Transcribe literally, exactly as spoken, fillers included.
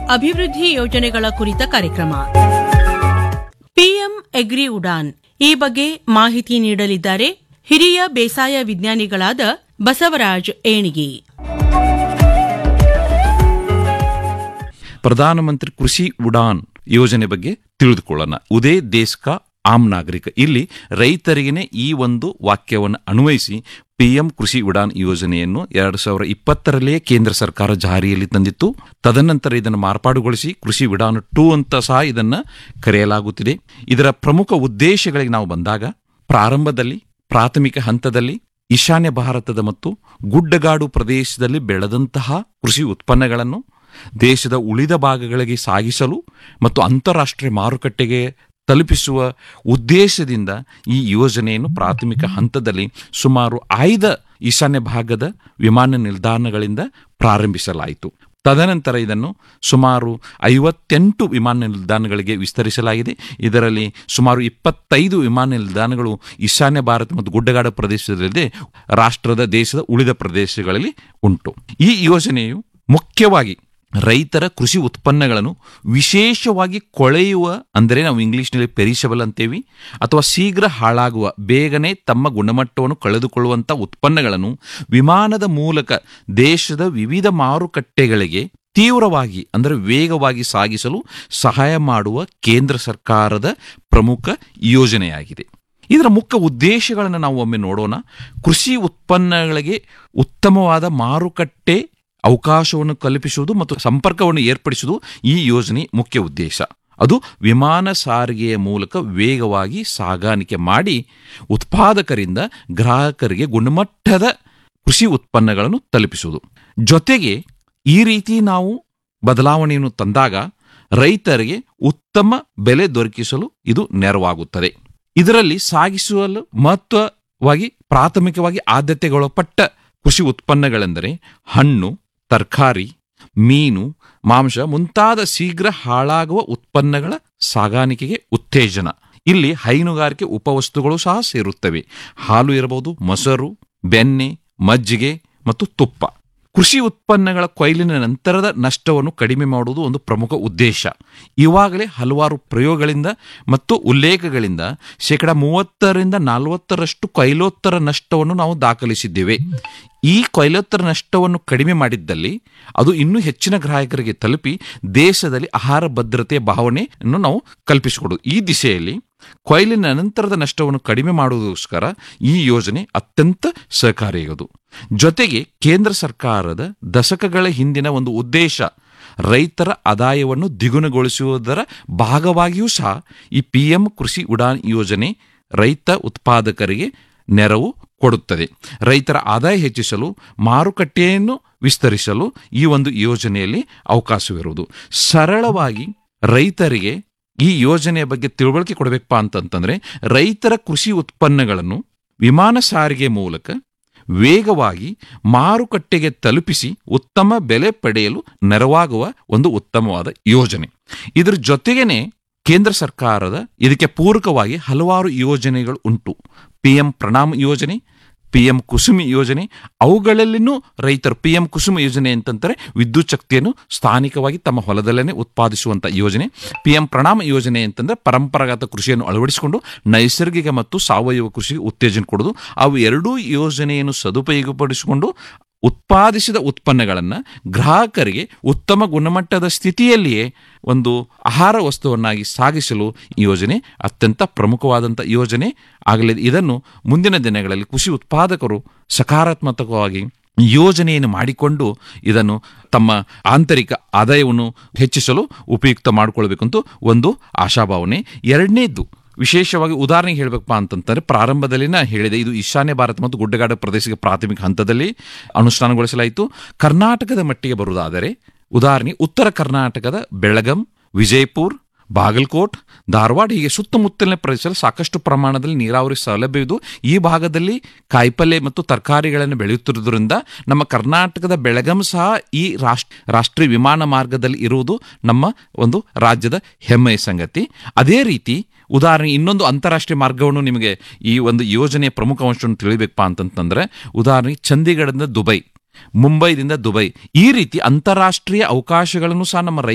ಅಭಿವೃದ್ಧಿ ಯೋಜನೆಗಳ ಕುರಿತ ಕಾರ್ಯಕ್ರಮ ಪಿಎಂ ಅಗ್ರಿ ಉಡಾನ್ ಈ ಬಗ್ಗೆ ಮಾಹಿತಿ ನೀಡಲಿದ್ದಾರೆ ಹಿರಿಯ ಬೇಸಾಯ ವಿಜ್ಞಾನಿಗಳಾದ ಬಸವರಾಜ್ ಏಣಿಗಿ. ಪ್ರಧಾನಮಂತ್ರಿ ಕೃಷಿ ಉಡಾನ್ ಯೋಜನೆ ಬಗ್ಗೆ ತಿಳಿದುಕೊಳ್ಳೋಣ. ಉದೇ ದೇಶ ಕಾ ಆಮ್ ನಾಗರಿಕ, ಇಲ್ಲಿ ರೈತರಿಗೇನೆ ಈ ಒಂದು ವಾಕ್ಯವನ್ನು ಅನ್ವಯಿಸಿ ಪಿಎಂ ಕೃಷಿ ಉಡಾನ್ ಯೋಜನೆಯನ್ನು ಎರಡು ಸಾವಿರ ಇಪ್ಪತ್ತರಲ್ಲೇ ಕೇಂದ್ರ ಸರ್ಕಾರ ಜಾರಿಯಲ್ಲಿ ತಂದಿತ್ತು. ತದನಂತರ ಇದನ್ನು ಮಾರ್ಪಾಡುಗೊಳಿಸಿ ಕೃಷಿ ಉಡಾನ್ ಟೂ ಅಂತ ಸಹ ಇದನ್ನು ಕರೆಯಲಾಗುತ್ತಿದೆ. ಇದರ ಪ್ರಮುಖ ಉದ್ದೇಶಗಳಿಗೆ ನಾವು ಬಂದಾಗ, ಪ್ರಾರಂಭದಲ್ಲಿ ಪ್ರಾಥಮಿಕ ಹಂತದಲ್ಲಿ ಈಶಾನ್ಯ ಭಾರತದ ಮತ್ತು ಗುಡ್ಡಗಾಡು ಪ್ರದೇಶದಲ್ಲಿ ಬೆಳೆದಂತಹ ಕೃಷಿ ಉತ್ಪನ್ನಗಳನ್ನು ದೇಶದ ಉಳಿದ ಭಾಗಗಳಿಗೆ ಸಾಗಿಸಲು ಮತ್ತು ಅಂತಾರಾಷ್ಟ್ರೀಯ ಮಾರುಕಟ್ಟೆಗೆ ತಲುಪಿಸುವ ಉದ್ದೇಶದಿಂದ ಈ ಯೋಜನೆಯನ್ನು ಪ್ರಾಥಮಿಕ ಹಂತದಲ್ಲಿ ಸುಮಾರು ಐದು ಈಶಾನ್ಯ ಭಾಗದ ವಿಮಾನ ನಿಲ್ದಾಣಗಳಿಂದ ಪ್ರಾರಂಭಿಸಲಾಯಿತು. ತದನಂತರ ಇದನ್ನು ಸುಮಾರು ಐವತ್ತೆಂಟು ವಿಮಾನ ನಿಲ್ದಾಣಗಳಿಗೆ ವಿಸ್ತರಿಸಲಾಗಿದೆ. ಇದರಲ್ಲಿ ಸುಮಾರು ಇಪ್ಪತ್ತೈದು ವಿಮಾನ ನಿಲ್ದಾಣಗಳು ಈಶಾನ್ಯ ಭಾರತ ಮತ್ತು ಗುಡ್ಡಗಾಡು ಪ್ರದೇಶದಲ್ಲಿದೆ, ರಾಷ್ಟ್ರದ ದೇಶದ ಉಳಿದ ಪ್ರದೇಶಗಳಲ್ಲಿ ಉಂಟು. ಈ ಯೋಜನೆಯು ಮುಖ್ಯವಾಗಿ ರೈತರ ಕೃಷಿ ಉತ್ಪನ್ನಗಳನ್ನು ವಿಶೇಷವಾಗಿ ಕೊಳೆಯುವ, ಅಂದರೆ ನಾವು ಇಂಗ್ಲಿಷ್ನಲ್ಲಿ ಪೆರಿಷಬಲ್ ಅಂತೇವಿ, ಅಥವಾ ಶೀಘ್ರ ಹಾಳಾಗುವ, ಬೇಗನೆ ತಮ್ಮ ಗುಣಮಟ್ಟವನ್ನು ಕಳೆದುಕೊಳ್ಳುವಂಥ ಉತ್ಪನ್ನಗಳನ್ನು ವಿಮಾನದ ಮೂಲಕ ದೇಶದ ವಿವಿಧ ಮಾರುಕಟ್ಟೆಗಳಿಗೆ ತೀವ್ರವಾಗಿ ಅಂದರೆ ವೇಗವಾಗಿ ಸಾಗಿಸಲು ಸಹಾಯ ಮಾಡುವ ಕೇಂದ್ರ ಸರ್ಕಾರದ ಪ್ರಮುಖ ಯೋಜನೆಯಾಗಿದೆ. ಇದರ ಮುಖ್ಯ ಉದ್ದೇಶಗಳನ್ನು ನಾವು ಒಮ್ಮೆ ನೋಡೋಣ. ಕೃಷಿ ಉತ್ಪನ್ನಗಳಿಗೆ ಉತ್ತಮವಾದ ಮಾರುಕಟ್ಟೆ ಅವಕಾಶವನ್ನು ಕಲ್ಪಿಸುವುದು ಮತ್ತು ಸಂಪರ್ಕವನ್ನು ಏರ್ಪಡಿಸುವುದು ಈ ಯೋಜನೆ ಮುಖ್ಯ ಉದ್ದೇಶ. ಅದು ವಿಮಾನ ಸಾರಿಗೆಯ ಮೂಲಕ ವೇಗವಾಗಿ ಸಾಗಾಣಿಕೆ ಮಾಡಿ ಉತ್ಪಾದಕರಿಂದ ಗ್ರಾಹಕರಿಗೆ ಗುಣಮಟ್ಟದ ಕೃಷಿ ಉತ್ಪನ್ನಗಳನ್ನು ತಲುಪಿಸುವುದು. ಜೊತೆಗೆ ಈ ರೀತಿ ನಾವು ಬದಲಾವಣೆಯನ್ನು ತಂದಾಗ ರೈತರಿಗೆ ಉತ್ತಮ ಬೆಲೆ ದೊರಕಿಸಲು ಇದು ನೆರವಾಗುತ್ತದೆ. ಇದರಲ್ಲಿ ಸಾಗಿಸಲು ಮಹತ್ವವಾಗಿ ಪ್ರಾಥಮಿಕವಾಗಿ ಆದ್ಯತೆಗೊಳಪಟ್ಟ ಕೃಷಿ ಉತ್ಪನ್ನಗಳೆಂದರೆ ಹಣ್ಣು, ತರಕಾರಿ, ಮೀನು, ಮಾಂಸ ಮುಂತಾದ ಶೀಘ್ರ ಹಾಳಾಗುವ ಉತ್ಪನ್ನಗಳ ಸಾಗಾಣಿಕೆಗೆ ಉತ್ತೇಜನ. ಇಲ್ಲಿ ಹೈನುಗಾರಿಕೆ ಉಪವಸ್ತುಗಳು ಸಹ ಸೇರುತ್ತವೆ. ಹಾಲು ಇರಬಹುದು, ಮೊಸರು, ಬೆಣ್ಣೆ, ಮಜ್ಜಿಗೆ ಮತ್ತು ತುಪ್ಪ. ಕೃಷಿ ಉತ್ಪನ್ನಗಳ ಕೊಯ್ಲಿನ ನಂತರದ ನಷ್ಟವನ್ನು ಕಡಿಮೆ ಮಾಡುವುದು ಒಂದು ಪ್ರಮುಖ ಉದ್ದೇಶ. ಇವಾಗಲೇ ಹಲವಾರು ಪ್ರಯೋಗಗಳಿಂದ ಮತ್ತು ಉಲ್ಲೇಖಗಳಿಂದ ಶೇಕಡ ಮೂವತ್ತರಿಂದ ನಲವತ್ತರಷ್ಟು ಕೊಯ್ಲೋತ್ತರ ನಷ್ಟವನ್ನು ನಾವು ದಾಖಲಿಸಿದ್ದೇವೆ. ಈ ಕೊಯ್ಲೋತ್ತರ ನಷ್ಟವನ್ನು ಕಡಿಮೆ ಮಾಡಿದ್ದಲ್ಲಿ ಅದು ಇನ್ನೂ ಹೆಚ್ಚಿನ ಗ್ರಾಹಕರಿಗೆ ತಲುಪಿ ದೇಶದಲ್ಲಿ ಆಹಾರ ಭದ್ರತೆಯ ಭಾವನೆಯನ್ನು ನಾವು ಕಲ್ಪಿಸಿಕೊಡುವುದು. ಈ ದಿಶೆಯಲ್ಲಿ ಕೊಯ್ಲಿನ ನಂತರದ ನಷ್ಟವನ್ನು ಕಡಿಮೆ ಮಾಡುವುದಕ್ಕೋಸ್ಕರ ಈ ಯೋಜನೆ ಅತ್ಯಂತ ಸಹಕಾರಿಯಾಗುವುದು. ಜೊತೆಗೆ ಕೇಂದ್ರ ಸರ್ಕಾರದ ದಶಕಗಳ ಹಿಂದಿನ ಒಂದು ಉದ್ದೇಶ ರೈತರ ಆದಾಯವನ್ನು ದ್ವಿಗುಣಗೊಳಿಸುವುದರ ಭಾಗವಾಗಿಯೂ ಸಹ ಈ ಪಿ ಎಂ ಕೃಷಿ ಉಡಾನ್ ಯೋಜನೆ ರೈತ ಉತ್ಪಾದಕರಿಗೆ ನೆರವು ಕೊಡುತ್ತದೆ. ರೈತರ ಆದಾಯ ಹೆಚ್ಚಿಸಲು, ಮಾರುಕಟ್ಟೆಯನ್ನು ವಿಸ್ತರಿಸಲು ಈ ಒಂದು ಯೋಜನೆಯಲ್ಲಿ ಅವಕಾಶವಿರುವುದು. ಸರಳವಾಗಿ ರೈತರಿಗೆ ಈ ಯೋಜನೆಯ ಬಗ್ಗೆ ತಿಳುವಳಿಕೆ ಕೊಡಬೇಕಪ್ಪ ಅಂತಂತಂದರೆ, ರೈತರ ಕೃಷಿ ಉತ್ಪನ್ನಗಳನ್ನು ವಿಮಾನ ಸಾರಿಗೆ ಮೂಲಕ ವೇಗವಾಗಿ ಮಾರುಕಟ್ಟೆಗೆ ತಲುಪಿಸಿ ಉತ್ತಮ ಬೆಲೆ ಪಡೆಯಲು ನೆರವಾಗುವ ಒಂದು ಉತ್ತಮವಾದ ಯೋಜನೆ. ಇದರ ಜೊತೆಗೇನೆ ಕೇಂದ್ರ ಸರ್ಕಾರದ ಇದಕ್ಕೆ ಪೂರಕವಾಗಿ ಹಲವಾರು ಯೋಜನೆಗಳು ಉಂಟು. ಪಿ ಎಂ ಪ್ರಣಾಮ್ ಯೋಜನೆ, ಪಿ ಎಂ ಕುಸುಮಿ ಯೋಜನೆ. ಅವುಗಳಲ್ಲಿನೂ ರೈತರು ಪಿ ಎಂ ಕುಸುಮ ಯೋಜನೆ ಅಂತಂದರೆ ವಿದ್ಯುತ್ ಶಕ್ತಿಯನ್ನು ಸ್ಥಾನಿಕವಾಗಿ ತಮ್ಮ ಹೊಲದಲ್ಲೇ ಉತ್ಪಾದಿಸುವಂಥ ಯೋಜನೆ. ಪಿ ಎಂ ಪ್ರಣಾಮ್ ಯೋಜನೆ ಅಂತಂದರೆ ಪರಂಪರಾಗತ ಕೃಷಿಯನ್ನು ಅಳವಡಿಸಿಕೊಂಡು ನೈಸರ್ಗಿಕ ಮತ್ತು ಸಾವಯವ ಕೃಷಿಗೆ ಉತ್ತೇಜನ ಕೊಡೋದು. ಅವು ಎರಡೂ ಯೋಜನೆಯನ್ನು ಸದುಪಯೋಗಪಡಿಸಿಕೊಂಡು ಉತ್ಪಾದಿಸಿದ ಉತ್ಪನ್ನಗಳನ್ನು ಗ್ರಾಹಕರಿಗೆ ಉತ್ತಮ ಗುಣಮಟ್ಟದ ಸ್ಥಿತಿಯಲ್ಲಿಯೇ ಒಂದು ಆಹಾರ ವಸ್ತುವನ್ನಾಗಿ ಸಾಗಿಸಲು ಈ ಯೋಜನೆ ಅತ್ಯಂತ ಪ್ರಮುಖವಾದಂಥ ಯೋಜನೆ ಆಗಲಿದೆ. ಇದನ್ನು ಮುಂದಿನ ದಿನಗಳಲ್ಲಿ ಕೃಷಿ ಉತ್ಪಾದಕರು ಸಕಾರಾತ್ಮಕವಾಗಿ ಯೋಜನೆಯನ್ನು ಮಾಡಿಕೊಂಡು ಇದನ್ನು ತಮ್ಮ ಆಂತರಿಕ ಆದಾಯವನ್ನು ಹೆಚ್ಚಿಸಲು ಉಪಯುಕ್ತ ಮಾಡಿಕೊಳ್ಬೇಕಂತೂ ಒಂದು ಆಶಾಭಾವನೆ. ಎರಡನೇದ್ದು ವಿಶೇಷವಾಗಿ ಉದಾಹರಣೆಗೆ ಹೇಳಬೇಕಪ್ಪ ಅಂತಂದರೆ, ಪ್ರಾರಂಭದಲ್ಲಿ ನಾ ಹೇಳಿದೆ, ಇದು ಈಶಾನ್ಯ ಭಾರತ ಮತ್ತು ಗುಡ್ಡಗಾಡು ಪ್ರದೇಶಕ್ಕೆ ಪ್ರಾಥಮಿಕ ಹಂತದಲ್ಲಿ ಅನುಷ್ಠಾನಗೊಳಿಸಲಾಯಿತು. ಕರ್ನಾಟಕದ ಮಟ್ಟಿಗೆ ಬರುವುದಾದರೆ ಉದಾಹರಣೆ ಉತ್ತರ ಕರ್ನಾಟಕದ ಬೆಳಗಂ, ವಿಜಯಪುರ, ಬಾಗಲಕೋಟ್, ಧಾರವಾಡ ಹೀಗೆ ಸುತ್ತಮುತ್ತಲಿನ ಪ್ರದೇಶದಲ್ಲಿ ಸಾಕಷ್ಟು ಪ್ರಮಾಣದಲ್ಲಿ ನೀರಾವರಿ ಸೌಲಭ್ಯವಿದ್ದು ಈ ಭಾಗದಲ್ಲಿ ಕಾಯಿಪಲ್ಯ ಮತ್ತು ತರಕಾರಿಗಳನ್ನು ಬೆಳೆಯುತ್ತಿರುವುದರಿಂದ ನಮ್ಮ ಕರ್ನಾಟಕದ ಬೆಳಗಂ ಸಹ ಈ ರಾಷ್ಟ್ರ ರಾಷ್ಟ್ರೀಯ ವಿಮಾನ ಮಾರ್ಗದಲ್ಲಿ ಇರುವುದು ನಮ್ಮ ಒಂದು ರಾಜ್ಯದ ಹೆಮ್ಮೆಯ ಸಂಗತಿ. ಅದೇ ರೀತಿ ಉದಾಹರಣೆ ಇನ್ನೊಂದು ಅಂತಾರಾಷ್ಟ್ರೀಯ ಮಾರ್ಗವನ್ನು ನಿಮಗೆ ಈ ಒಂದು ಯೋಜನೆಯ ಪ್ರಮುಖ ಅಂಶವನ್ನು ತಿಳಿಬೇಕಪ್ಪ ಅಂತಂತಂದರೆ, ಉದಾಹರಣೆಗೆ ಚಂಡೀಗಢದಿಂದ ದುಬೈ, ಮುಂಬೈದಿಂದ ದುಬೈ, ಈ ರೀತಿ ಅಂತಾರಾಷ್ಟ್ರೀಯ ಅವಕಾಶಗಳನ್ನು ಸಹ ನಮ್ಮ